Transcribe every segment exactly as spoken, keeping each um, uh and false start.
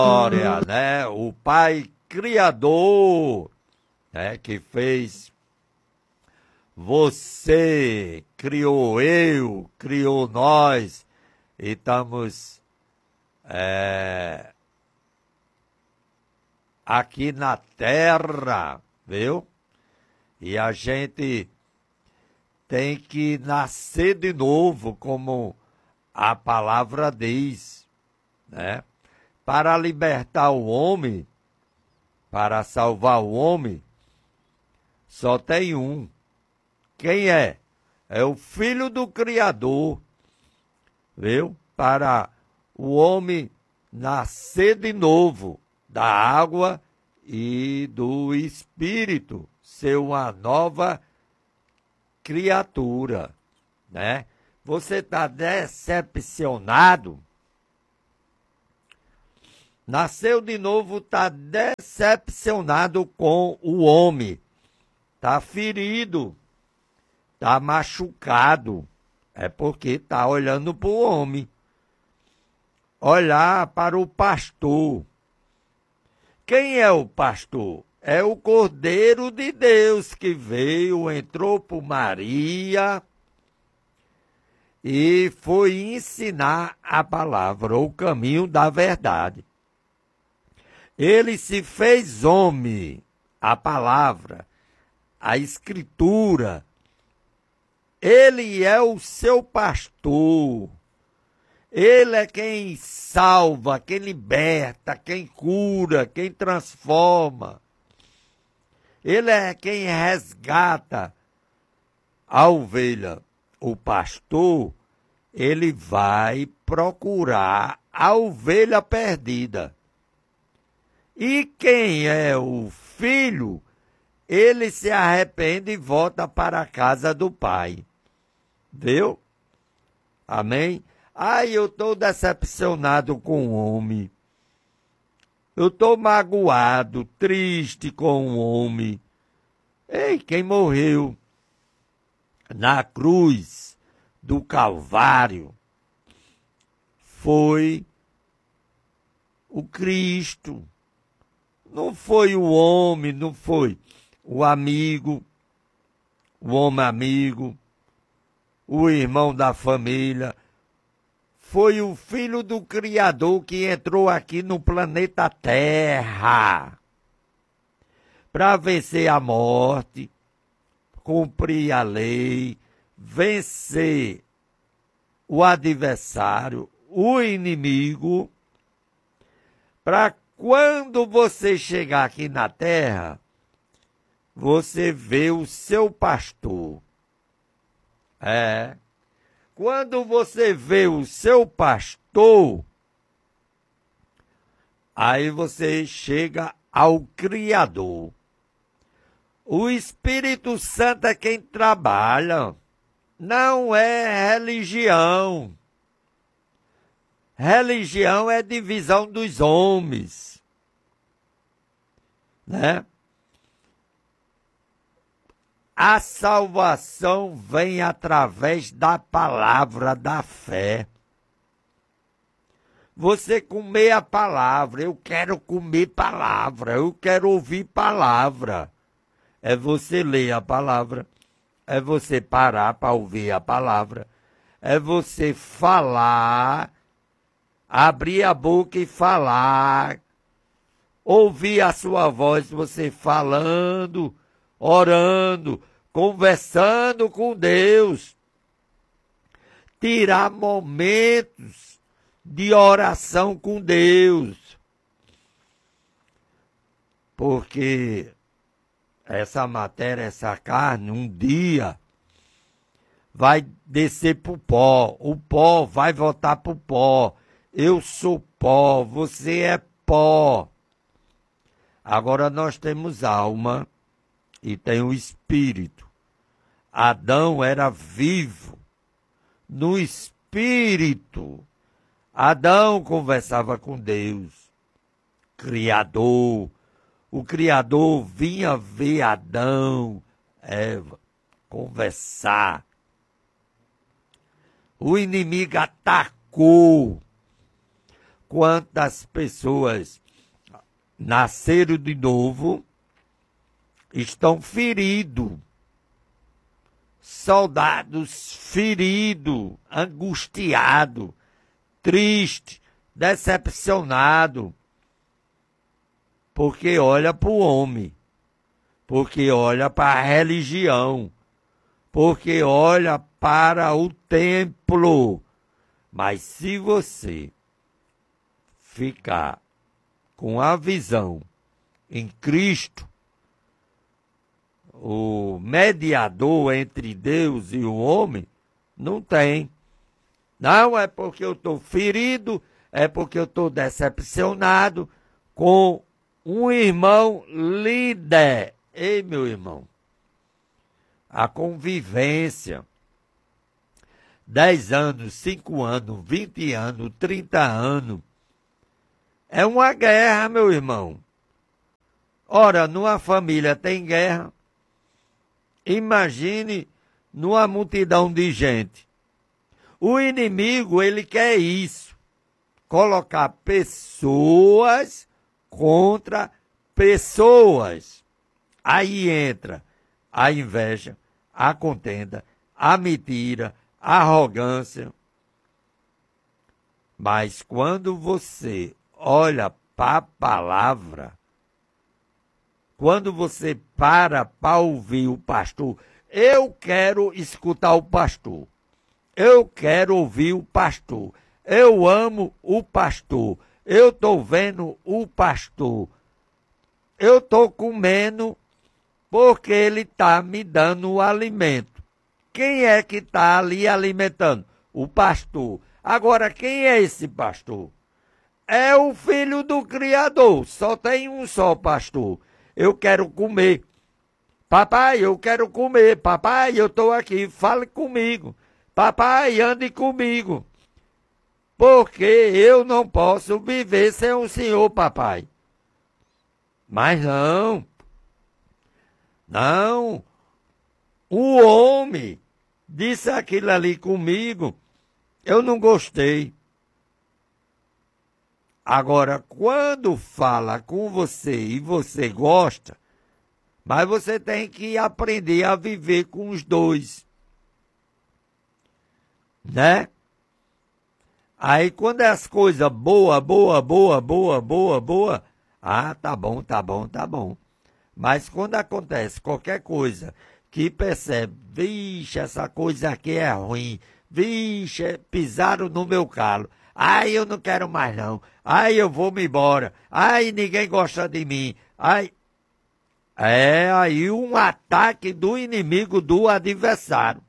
Glória, né? O Pai Criador, né? Que fez você, criou eu, criou nós, e estamos é, aqui na terra, viu? E a gente tem que nascer de novo, como a palavra diz, né? Para libertar o homem, para salvar o homem, só tem um. Quem é? É o Filho do Criador, viu? Para o homem nascer de novo da água e do Espírito, ser uma nova criatura, né? Você está decepcionado? Nasceu de novo, está decepcionado com o homem, está ferido, está machucado, é porque está olhando para o homem. Olhar para o pastor. Quem é o pastor? É o Cordeiro de Deus que veio, entrou por Maria e foi ensinar a palavra, o caminho da verdade. Ele se fez homem, a palavra, a escritura. Ele é o seu pastor. Ele é quem salva, quem liberta, quem cura, quem transforma. Ele é quem resgata a ovelha. O pastor, ele vai procurar a ovelha perdida. E quem é o filho, ele se arrepende e volta para a casa do pai. Viu? Amém? Ai, eu estou decepcionado com o homem. Eu estou magoado, triste com o homem. Ei, quem morreu na cruz do Calvário foi o Cristo. Não foi o homem, não foi o amigo, o homem amigo, o irmão da família. Foi o Filho do Criador que entrou aqui no planeta Terra para vencer a morte, cumprir a lei, vencer o adversário, o inimigo, para quando você chegar aqui na terra, você vê o seu pastor. É. Quando você vê o seu pastor, aí você chega ao Criador. O Espírito Santo é quem trabalha, não é religião. Religião é divisão dos homens, né? A salvação vem através da palavra da fé. Você comer a palavra, eu quero comer palavra, eu quero ouvir palavra. É você ler a palavra, é você parar para ouvir a palavra, é você falar, abrir a boca e falar, ouvir a sua voz, você falando, orando, conversando com Deus. Tirar momentos de oração com Deus. Porque essa matéria, essa carne, um dia vai descer para o pó. O pó vai voltar para o pó. Eu sou pó, você é pó. Agora nós temos alma e tem o espírito. Adão era vivo no espírito. Adão conversava com Deus, Criador. O Criador vinha ver Adão, Eva, conversar. O inimigo atacou. quantas pessoas nasceram de novo, estão feridos, soldados feridos, angustiados, tristes, decepcionados, porque olha para o homem, porque olha para a religião, porque olha para o templo. Mas se você ficar com a visão em Cristo, o mediador entre Deus e o homem, não tem. Não é porque eu estou ferido, é porque eu estou decepcionado com um irmão líder. Ei, meu irmão, a convivência, dez anos, cinco anos, vinte anos, trinta anos, é uma guerra, meu irmão. Ora, numa família tem guerra, imagine numa multidão de gente. O inimigo, ele quer isso, colocar pessoas contra pessoas. Aí entra a inveja, a contenda, a mentira, a arrogância. Mas quando você olha para a palavra, quando você para para ouvir o pastor, eu quero escutar o pastor, eu quero ouvir o pastor, eu amo o pastor, eu estou vendo o pastor, eu estou comendo porque ele está me dando o alimento. Quem é que está ali alimentando? O pastor. Agora, quem é esse pastor? É o filho do Criador. Só tem um só pastor. Eu quero comer. Papai, eu quero comer. Papai, eu estou aqui. Fale comigo. Papai, ande comigo. Porque eu não posso viver sem o Senhor, papai. Mas não. Não. O homem disse aquilo ali comigo. Eu não gostei. Agora, quando fala com você e você gosta, mas você tem que aprender a viver com os dois. Né? Aí quando é as coisas boa, boa, boa, boa, boa, boa, ah, tá bom, tá bom, tá bom. Mas quando acontece qualquer coisa que percebe, vixe, essa coisa aqui é ruim, vixe, pisaram no meu calo, ai, eu não quero mais não, ai, eu vou me embora, ai, ninguém gosta de mim, ai... É aí um ataque do inimigo, do adversário.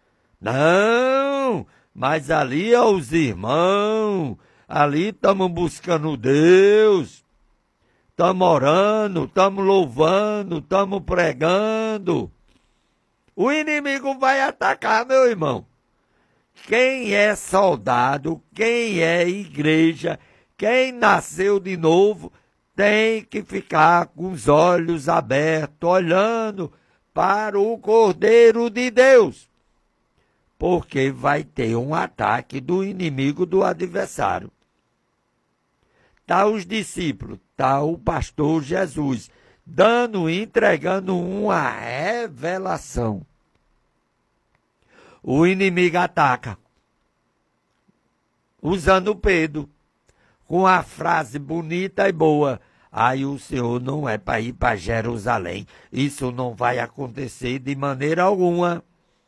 Não, mas ali é os irmãos, ali estamos buscando Deus, estamos orando, estamos louvando, estamos pregando. O inimigo vai atacar, meu irmão. Quem é soldado, quem é igreja, quem nasceu de novo, tem que ficar com os olhos abertos, olhando para o Cordeiro de Deus. Porque vai ter um ataque do inimigo, do adversário. Está os discípulos, está o pastor Jesus, dando, entregando uma revelação. O inimigo ataca, usando Pedro, com a frase bonita e boa. Aí o Senhor não é para ir para Jerusalém. Isso não vai acontecer de maneira alguma.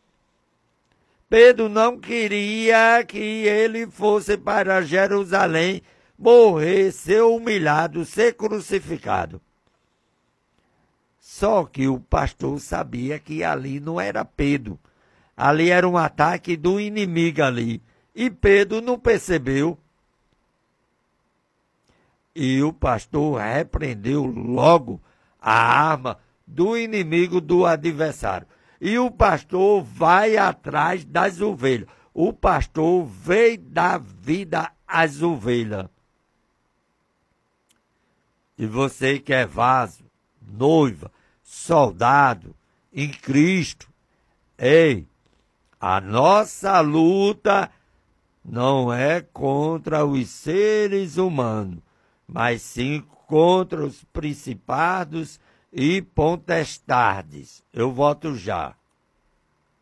Pedro não queria que ele fosse para Jerusalém, morrer, ser humilhado, ser crucificado. Só que o pastor sabia que ali não era Pedro. Ali era um ataque do inimigo ali. E Pedro não percebeu. E o pastor repreendeu logo a arma do inimigo, do adversário. E o pastor vai atrás das ovelhas. O pastor veio dar vida às ovelhas. E você que é vaso, noiva, soldado em Cristo, ei, a nossa luta não é contra os seres humanos, mas sim contra os principados e potestades. Eu voto já.